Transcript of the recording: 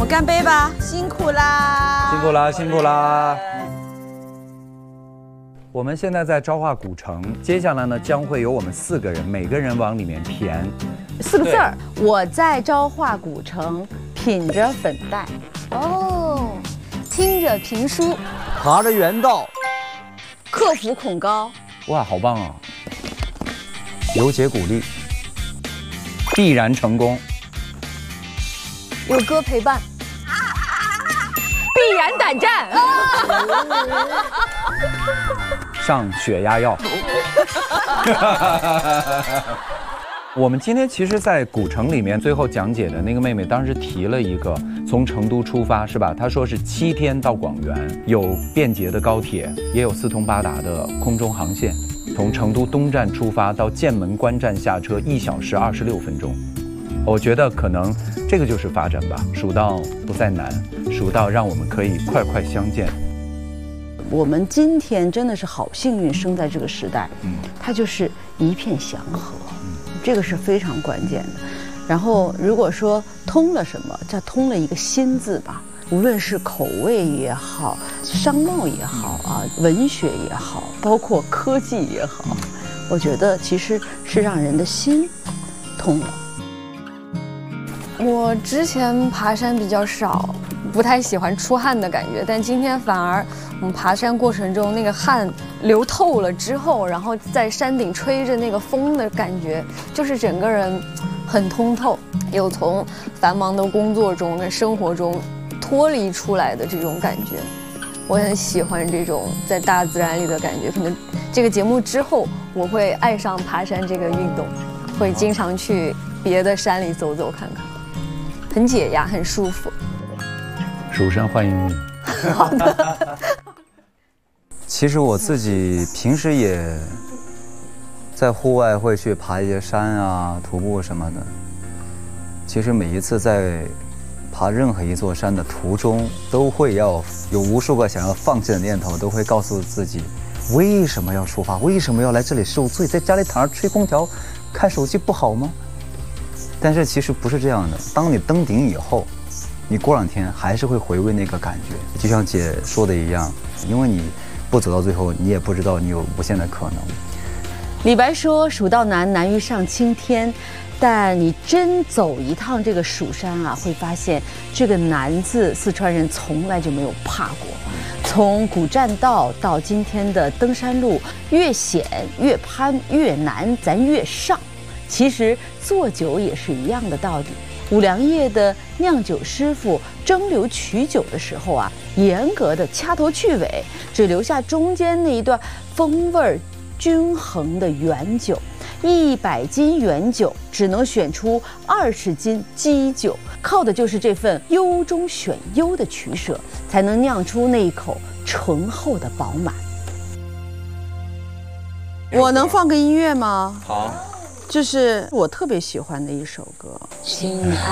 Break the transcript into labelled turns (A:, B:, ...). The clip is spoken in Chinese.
A: 干杯吧！辛苦啦！
B: 辛苦啦，辛苦啦！我们现在在昭化古城，接下来呢将会有我们4个人，每个人往里面填
A: 4个字儿。我在昭化古城品着粉黛。
C: 哦，听着评书，
D: 爬着原道，
A: 克服恐高。
B: 哇，好棒啊！有姐鼓励，必然成功。
C: 有歌陪伴，
A: 必然胆战。
B: 上血压药。我们今天其实，在古城里面最后讲解的那个妹妹，当时提了一个从成都出发，是吧？她说是7天到广元，有便捷的高铁，也有4通8达的空中航线。从成都东站出发到剑门关站下车1小时26分钟。我觉得可能这个就是发展吧，蜀道不再难，蜀道让我们可以快快相见。
A: 我们今天真的是好幸运，生在这个时代，它就是一片祥和，这个是非常关键的。然后如果说通了什么，叫通了一个心字吧，无论是口味也好，商贸也好啊，文学也好，包括科技也好，我觉得其实是让人的心通了。
C: 我之前爬山比较少，不太喜欢出汗的感觉，但今天反而我们爬山过程中那个汗流透了之后，然后在山顶吹着那个风的感觉，就是整个人很通透，有从繁忙的工作中跟生活中脱离出来的这种感觉。我很喜欢这种在大自然里的感觉，可能这个节目之后我会爱上爬山这个运动，会经常去别的山里走走看看，很解压，很舒服。
B: 蜀山欢迎你。
C: 好的。
D: 其实我自己平时也在户外会去爬一些山啊、徒步什么的。其实每一次在爬任何一座山的途中，都会有无数个想要放弃的念头，都会告诉自己，为什么要出发？为什么要来这里受罪？在家里躺着吹空调、看手机不好吗？但是其实不是这样的。当你登顶以后，你过2天还是会回味那个感觉。就像姐说的一样，因为你不走到最后，你也不知道你有无限的可能。
A: 李白说：“蜀道难，难于上青天。”但你真走一趟这个蜀山啊，会发现这个难字，四川人从来就没有怕过。从古栈道到今天的登山路，越险越攀越难，咱越上。其实做酒也是一样的道理。五粮液的酿酒师傅蒸馏取酒的时候啊，严格的掐头去尾，只留下中间那一段风味均衡的原酒。100斤原酒只能选出20斤基酒，靠的就是这份优中选优的取舍，才能酿出那一口醇厚的饱满。我能放个音乐吗？
B: 好，
A: 这是我特别喜欢的一首歌。